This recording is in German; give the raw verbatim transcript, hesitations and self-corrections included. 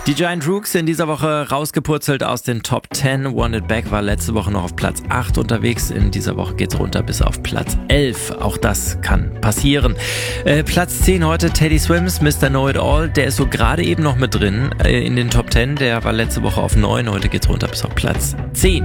Die Giant Rooks in dieser Woche rausgepurzelt aus den Top zehn. Want It Back war letzte Woche noch auf Platz acht unterwegs. In dieser Woche geht's runter bis auf Platz elf. Auch das kann passieren. Äh, Platz zehn heute Teddy Swims, Mister Know It All. Der ist so gerade eben noch mit drin äh, in den Top zehn. Der war letzte Woche auf neun. Heute geht's runter bis auf Platz zehn.